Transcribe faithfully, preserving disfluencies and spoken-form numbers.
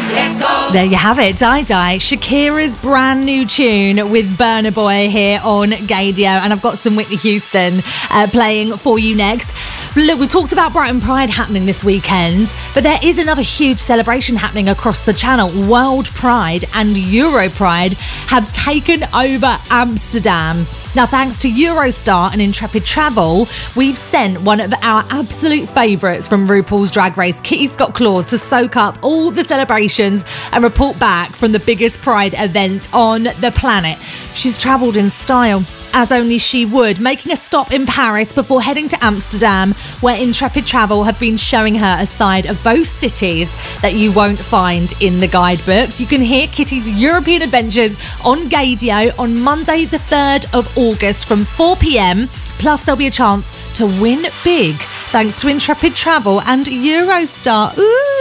Let's go. There you have it, Die Die, Shakira's brand new tune with Burna Boy here on Gaydio, and I've got some Whitney Houston uh, playing for you next. Look, we talked about Brighton Pride happening this weekend, but there is another huge celebration happening across the channel. World Pride and Euro Pride have taken over Amsterdam. Now, thanks to Eurostar and Intrepid Travel, we've sent one of our absolute favourites from RuPaul's Drag Race, Kitty Scott-Claus, to soak up all the celebrations and report back from the biggest Pride event on the planet. She's travelled in style, as only she would, making a stop in Paris before heading to Amsterdam, where Intrepid Travel have been showing her a side of both cities that you won't find in the guidebooks. You can hear Kitty's European adventures on Gaydio on Monday the third of August from four p.m. Plus, there'll be a chance to win big thanks to Intrepid Travel and Eurostar. Ooh!